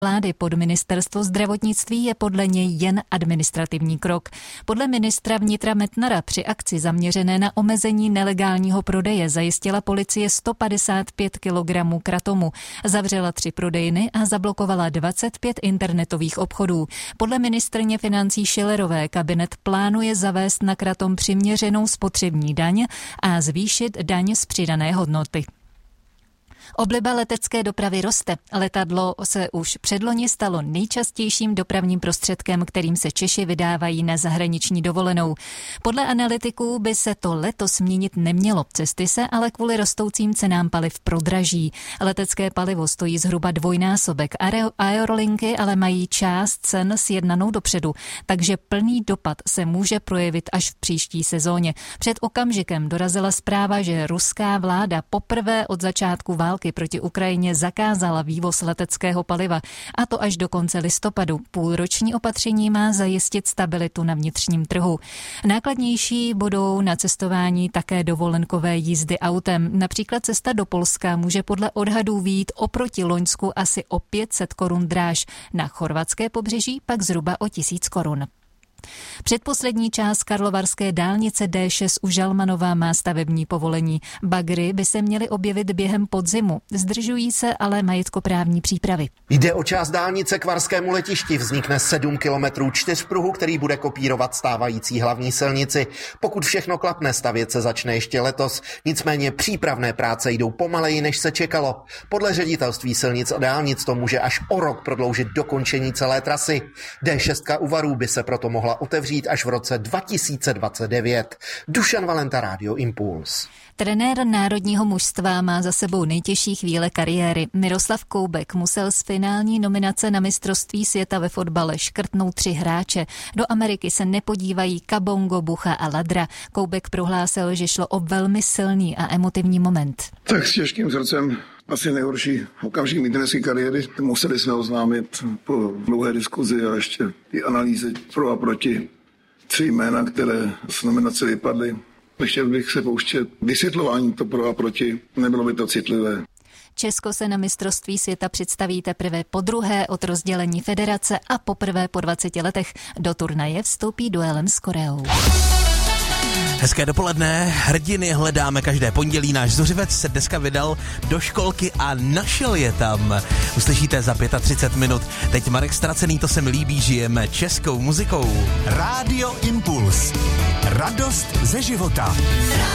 vlády pod ministerstvo zdravotnictví je podle něj jen administrativní krok. Podle ministra vnitra Metnara při akci zaměřené na omezení nelegálního prodeje zajistila policie 155 kg kratomu, zavřela 3 prodejny a zablokovala 25 internetových obchodů. Podle ministryně financí Schillerové kabinet plánuje zavést na kratom přiměřenou spotřební daň a zvýšit daň z přidané hodnoty. Obliba letecké dopravy roste. Letadlo se už předloni stalo nejčastějším dopravním prostředkem, kterým se Češi vydávají na zahraniční dovolenou. Podle analytiků by se to letos měnit nemělo. Cesty se ale kvůli rostoucím cenám paliv prodraží. Letecké palivo stojí zhruba dvojnásobek. Aerolinky ale mají část cen sjednanou dopředu, takže plný dopad se může projevit až v příští sezóně. Před okamžikem dorazila zpráva, že ruská vláda poprvé od začátku války proti Ukrajině zakázala vývoz leteckého paliva, a to až do konce listopadu. Půlroční opatření má zajistit stabilitu na vnitřním trhu. Nákladnější budou na cestování také dovolenkové jízdy autem. Například cesta do Polska může podle odhadů vyjít oproti loňsku asi o 500 korun dráž. Na chorvatské pobřeží pak zhruba o 1000 korun. Předposlední část karlovarské dálnice D6 u Žalmanova má stavební povolení. Bagry by se měly objevit během podzimu. Zdržují se ale majetkoprávní přípravy. Jde o část dálnice k Varskému letišti. Vznikne 7 kilometrů čtyřpruhu, který bude kopírovat stávající hlavní silnici. Pokud všechno klapne, stavět se začne ještě letos. Nicméně přípravné práce jdou pomaleji, než se čekalo. Podle ředitelství silnic a dálnic to může až o rok prodloužit dokončení celé trasy. D6 u Varů by se proto mohla otevřít až v roce 2029. Dušan Valenta, Rádio Impuls. Trenér národního mužstva má za sebou nejtěžší chvíle kariéry. Miroslav Koubek musel z finální nominace na mistrovství světa ve fotbale škrtnout 3 hráče. Do Ameriky se nepodívají Kabongo, Bucha a Ladra. Koubek prohlásil, že šlo o velmi silný a emotivní moment. Tak s těžkým srdcem. Asi nejhorší okamžik mé trenerské kariéry. Museli jsme oznámit po dlouhé diskuzi a ještě i analýze pro a proti 3 jména, které z nominace vypadly. Nechtěl bych se pouštět vysvětlování to pro a proti, nebylo by to citlivé. Česko se na mistrovství světa představí teprve podruhé od rozdělení federace a poprvé po 20 letech. Do turnaje vstoupí duelem s Koreou. Hezké dopoledne, hrdiny hledáme každé pondělí. Náš Zuřivec se dneska vydal do školky a našel je tam. Uslyšíte za 35 minut. Teď Marek Stracený, To se mi líbí, žijeme českou muzikou. Rádio Impuls. Radost ze života.